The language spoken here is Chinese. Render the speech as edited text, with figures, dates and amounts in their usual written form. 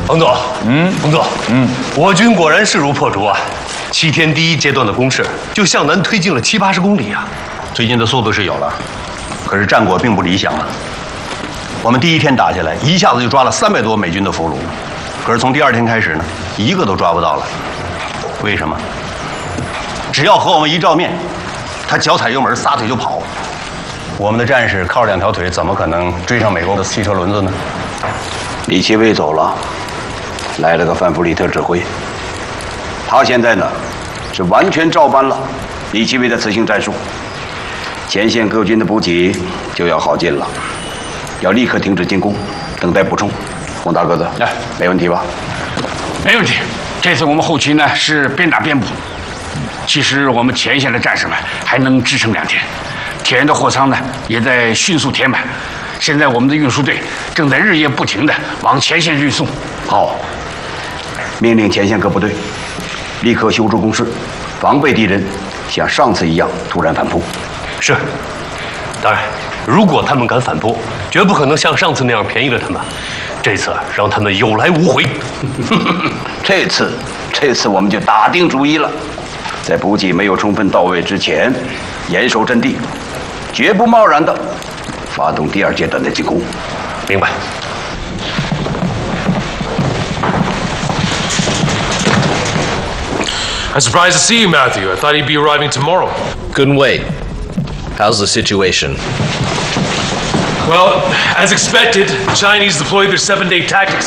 彭总，彭总，我军果然势如破竹啊！7天第1阶段的攻势就向南推进了70-80公里啊！ 推进的速度是有了，可是战果并不理想啊。我们第1天打下来，一下子就抓了300多美军的俘虏，可是从第2天开始呢，一个都抓不到了。为什么？只要和我们一照面，他脚踩油门，撒腿就跑。我们的战士靠着2条腿，怎么可能追上美国的汽车轮子呢？李奇微走了，来了个范弗里特指挥。他现在呢，是完全照搬了李奇微的此行战术。前线各军的补给就要耗尽了，要立刻停止进攻，等待补充。洪大个子，来，没问题吧？ 没问题。这次我们后勤呢是边打边补，其实我们前线的战士们还能支撑2天，铁人的货仓呢也在迅速填满。现在我们的运输队正在日夜不停地往前线运送。 好，命令前线各部队立刻修筑工事，防备敌人像上次一样突然反扑。 是，当然，如果他们敢反扑，绝不可能像上次那样便宜了他们。这次让他们有来无回。 这次我们就打定主意了，在补给没有充分到位之前，严守阵地，绝不贸然的发动第2阶段的进攻。 明白。 I'm surprised to see you, Matthew. I thought he'd be arriving tomorrow. Couldn't wait. How's the situation? Well, as expected, the Chinese deployed their 7-day tactics.